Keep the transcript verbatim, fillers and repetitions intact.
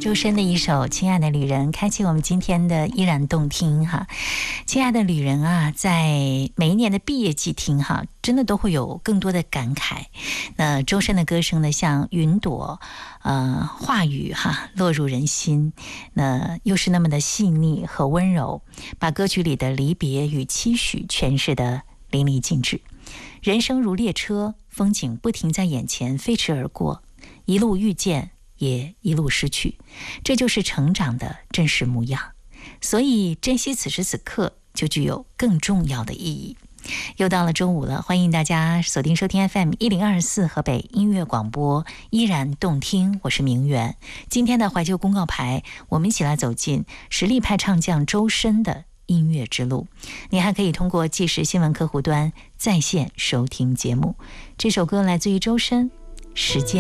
周深的一首《亲爱的旅人》，开启我们今天的依然动听哈。亲爱的旅人啊，在每一年的毕业季听哈，真的都会有更多的感慨。那周深的歌声呢，像云朵，呃，话语哈，落入人心，那又是那么的细腻和温柔，把歌曲里的离别与期许诠释得淋漓尽致。人生如列车，风景不停在眼前飞驰而过，一路遇见，也一路失去，这就是成长的真实模样。所以珍惜此时此刻，就具有更重要的意义。又到了中午了，欢迎大家锁定收听 F M 一零二四河北音乐广播，依然动听，我是明媛。今天的怀旧公告牌，我们一起来走进实力派唱将周深的音乐之路。你还可以通过即时新闻客户端在线收听节目。这首歌来自于周深，时间。